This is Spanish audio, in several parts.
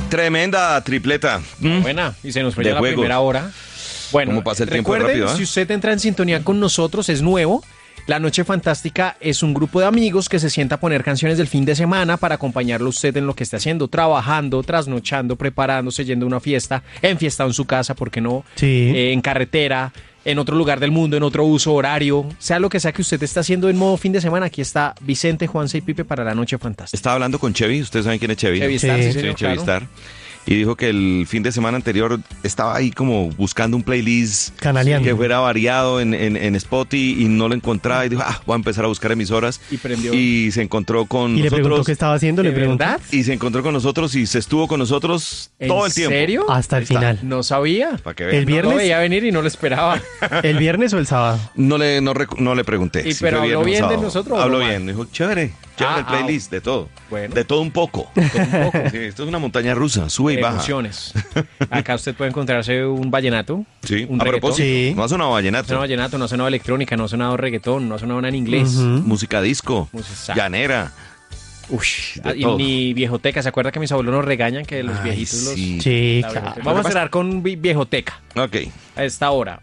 Tremenda tripleta. Buena, y se nos fue De ya la juegos. primera hora. Bueno, ¿Cómo pasa el tiempo recuerden, rápido, si usted entra en sintonía con nosotros, es nuevo. La Noche Fantástica es un grupo de amigos que se sienta a poner canciones del fin de semana para acompañarlo a usted en lo que esté haciendo, trabajando, trasnochando, preparándose, yendo a una fiesta, enfiestado en su casa, ¿por qué no? Sí. En carretera, en otro lugar del mundo, en otro uso horario, sea lo que sea que usted esté haciendo en modo fin de semana. Aquí está Vicente, Juanse y Pipe para La Noche Fantástica. Estaba hablando con Chevy, ustedes saben quién es Chevy. Chevy Star, Sí. sí, Sí, señor, Chevy claro. Star. Y dijo que el fin de semana anterior estaba ahí como buscando un playlist Canaleando. que fuera variado en Spotify y no lo encontraba y dijo, voy a empezar a buscar emisoras. Y prendió. Y se encontró con Y le preguntó nosotros. qué estaba haciendo, le ¿De preguntó. verdad? Y se encontró con nosotros y se estuvo con nosotros todo el tiempo. ¿En serio? Hasta el Ahí está. final. No sabía. Para que vean. El No lo viernes, veía venir y no lo esperaba. el viernes o el sábado. No le pregunté. ¿Y si pero fue habló viernes o bien de sábado. nosotros o Habló no bien. Dijo, chévere el playlist, de todo. Bueno. De todo un poco. Todo un poco. Sí, esto es una montaña rusa, sube y baja. Emociones. Acá usted puede encontrarse un vallenato. Sí, un a reggaetón. propósito, Sí. no ha sonado No ha vallenato. sonado vallenato, no ha sonado electrónica, no ha sonado reggaetón, no ha sonado nada en inglés. Ujú. Música disco, Música. llanera. Ush, De y todo. ni viejoteca. ¿Se acuerda que mis abuelos nos regañan que los Ay, viejitos los... sí. Sí, la claro. viejoteca? Vamos a cerrar con viejoteca Ok. a esta hora.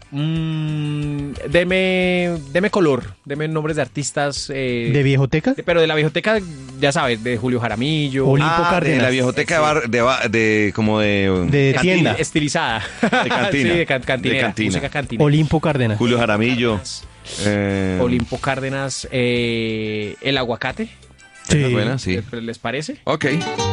Deme color, deme nombres de artistas. ¿De viejoteca? Pero de la viejoteca, ya sabes, de Julio Jaramillo. Olimpo De Cárdenas. la viejoteca como de De tienda. Estilizada. De cantina. Sí, de cantinera. De cantina. Música cantina. Olimpo Cárdenas. Julio Jaramillo. Olimpo Cárdenas, el aguacate. Esa es buena, sí. ¿Les parece? Ok.